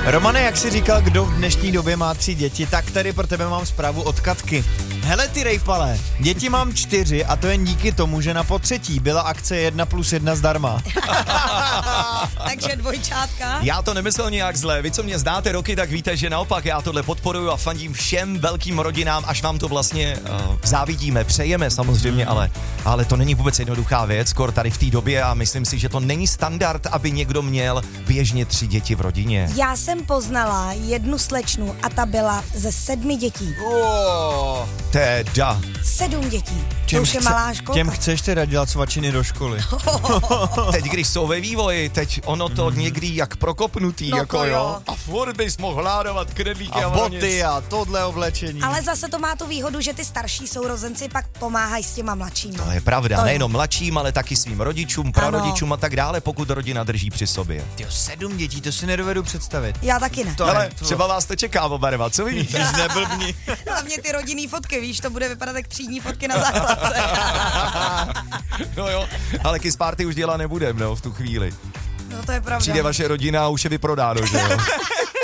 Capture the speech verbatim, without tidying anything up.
Romane, jak jsi říkal, kdo v dnešní době má tři děti, tak tady pro tebe mám zprávu od Katky. Hele ty rejpale, děti mám čtyři a to jen díky tomu, že na potřetí byla akce jedna plus jedna zdarma. Takže dvojčátka. Já to nemyslel nějak zle. Vy, co mě znáte roky, tak víte, že naopak já tohle podporuju a fandím všem velkým rodinám, až vám to vlastně uh, závidíme, přejeme samozřejmě, ale, ale to není vůbec jednoduchá věc, skoro tady v té době a myslím si, že to není standard, aby někdo měl běžně tři děti v rodině. Já jsem poznala jednu slečnu a ta byla ze sedmi dětí. Oh. Teda. Sedm dětí. To už je malá školka. Těm chceš teda dělat svačiny do školy. Teď, když jsou ve vývoji, teď ono to někdy jak prokopnutý, No jako to jo. jo. A furt bys mohl hládovat knedlíky a, A voněc. boty a tohle oblečení. Ale zase to má tu výhodu, že ty starší sourozenci pak pomáhají s těma mladšími. To je pravda, To nejenom mladším, ale taky svým rodičům, prarodičům a tak dále, pokud rodina drží při sobě. Tyjo, sedm dětí, to si nedovedu představit. Já taky ne. To Ale ne, to- třeba vás to čeká oba dva, co víš? Jsi neblbni. Hlavně ty rodinný fotky, víš, to bude vypadat jak třídní fotky na základce. No jo, ale kiss party už dělat nebudem, no, v tu chvíli. No to je pravda. Přijde vaše rodina a už je vyprodáno, že jo?